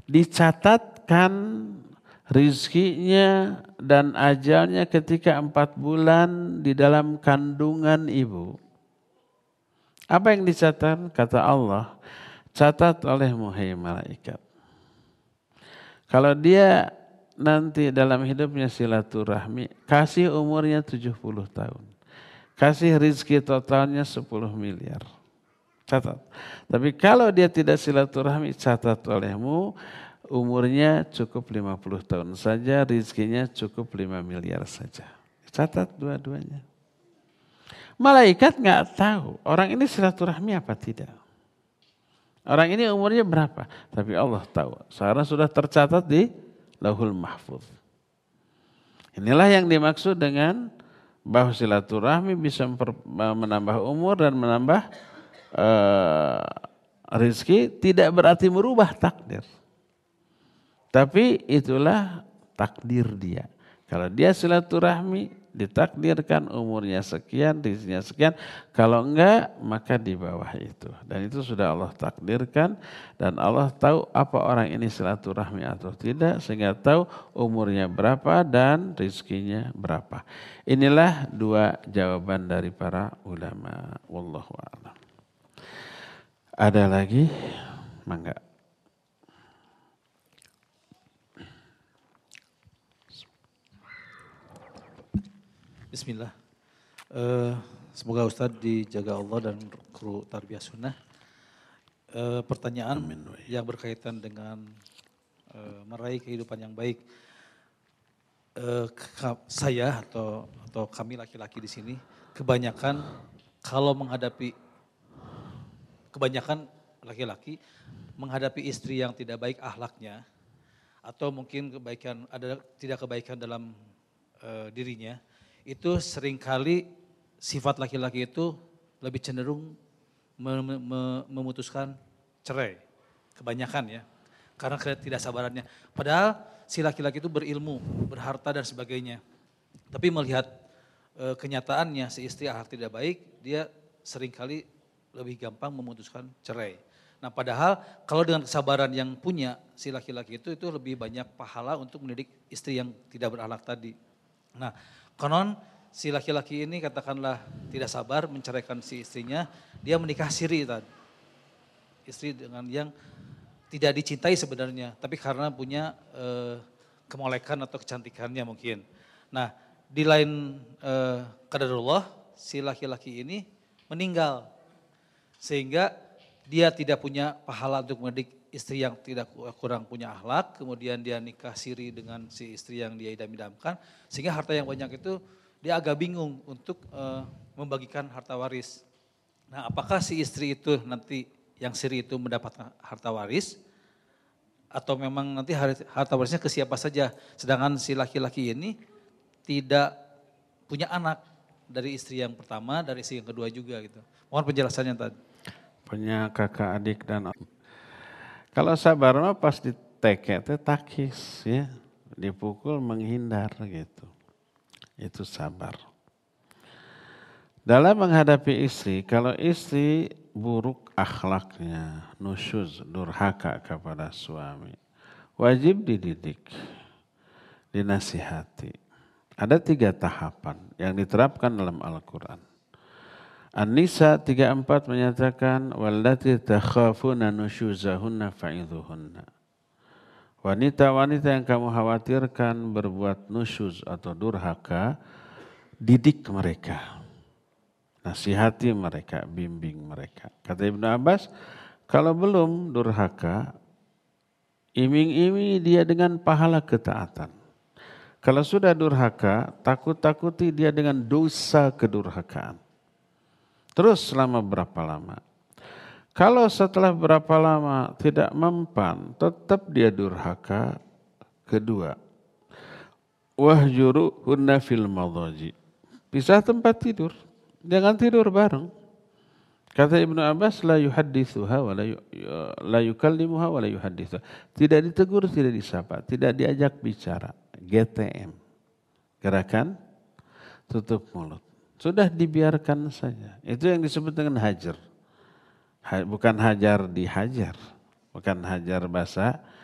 dicatatkan rizkinya dan ajalnya ketika 4 bulan di dalam kandungan ibu. Apa yang dicatat? Kata Allah, catat olehmu hai malaikat. Kalau dia nanti dalam hidupnya silaturahmi, kasih umurnya 70 tahun. Kasih rizki totalnya 10 miliar. Catat. Tapi kalau dia tidak silaturahmi, catat olehmu, umurnya cukup 50 tahun saja, rizkinya cukup 5 miliar saja. Catat dua-duanya. Malaikat nggak tahu orang ini silaturahmi apa tidak. Orang ini umurnya berapa? Tapi Allah tahu. Karena sudah tercatat di Lauhul Mahfuz. Inilah yang dimaksud dengan bahwa silaturahmi bisa menambah umur dan menambah rizki, tidak berarti merubah takdir. Tapi itulah takdir dia. Kalau dia silaturahmi, ditakdirkan umurnya sekian, rizkinya sekian. Kalau enggak, maka di bawah itu. Dan itu sudah Allah takdirkan. Dan Allah tahu apa orang ini silaturahmi atau tidak. Sehingga tahu umurnya berapa dan rizkinya berapa. Inilah 2 jawaban dari para ulama. Wallahu a'lam. Ada lagi? Mangga. Bismillah. Semoga Ustadz dijaga Allah dan kru Tarbiyah Sunnah. Pertanyaan yang berkaitan dengan meraih kehidupan yang baik. Saya atau kami laki-laki di sini kebanyakan laki-laki menghadapi istri yang tidak baik akhlaknya atau mungkin tidak kebaikan dalam dirinya, itu seringkali sifat laki-laki itu lebih cenderung memutuskan cerai, kebanyakan ya, karena ketidaksabarannya. Padahal si laki-laki itu berilmu, berharta dan sebagainya. Tapi melihat kenyataannya si istri akhlak tidak baik, dia seringkali lebih gampang memutuskan cerai. Nah padahal kalau dengan kesabaran yang punya si laki-laki itu lebih banyak pahala untuk mendidik istri yang tidak berakhlak tadi. Nah konon si laki-laki ini katakanlah tidak sabar menceraikan si istrinya, dia menikah siri tadi. Istri dengan yang tidak dicintai sebenarnya, tapi karena punya kemolekan atau kecantikannya mungkin. Nah di lain qadarullah si laki-laki ini meninggal. Sehingga dia tidak punya pahala untuk mendidik istri yang tidak kurang punya akhlak, kemudian dia nikah siri dengan si istri yang dia idam-idamkan, sehingga harta yang banyak itu dia agak bingung untuk membagikan harta waris. Nah apakah si istri itu nanti yang siri itu mendapatkan harta waris, atau memang nanti harta warisnya ke siapa saja, sedangkan si laki-laki ini tidak punya anak dari istri yang pertama, dari istri yang kedua juga gitu. Mohon penjelasannya tadi. Punya kakak adik dan kalau sabar mah pas diteke teh takis ya, dipukul menghindar gitu. Itu sabar. Dalam menghadapi istri, kalau istri buruk akhlaknya, nusyuz, durhaka kepada suami, wajib dididik, dinasihati. Ada 3 tahapan yang diterapkan dalam Al-Quran. An-Nisa 34 menyatakan wallati takhafuna nusyuzahunna fa'idhuhunna. Wanita-wanita yang kamu khawatirkan berbuat nusyuz atau durhaka, didik mereka. Nasihati mereka, bimbing mereka. Kata Ibnu Abbas, kalau belum durhaka, iming-imingi dia dengan pahala ketaatan. Kalau sudah durhaka, takut-takuti dia dengan dosa kedurhakaan. Terus selama berapa lama? Kalau setelah berapa lama tidak mempan, tetap dia durhaka. Kedua, wahjuruhunna fil madhaji. Pisah tempat tidur, jangan tidur bareng. Kata Ibnu Abbas, la yuhaddithuha wa la yukallimuha wa la yuhaddithuha. Tidak ditegur, tidak disapa, tidak diajak bicara. GTM. Gerakan tutup mulut. Sudah dibiarkan saja. Itu yang disebut dengan hajar. Bukan hajar dihajar. Bukan hajar bahasa